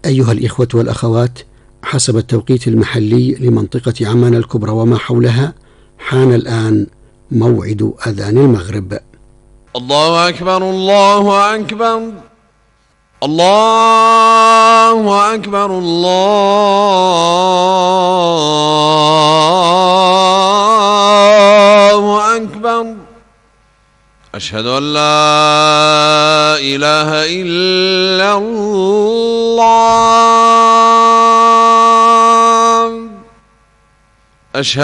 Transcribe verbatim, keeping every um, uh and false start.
أيها الإخوة والأخوات، حسب التوقيت المحلي لمنطقة عمان الكبرى وما حولها، حان الآن موعد أذان المغرب. الله أكبر الله أكبر الله أكبر الله أكبر. أشهد أن لا إله إلا الله. أشهد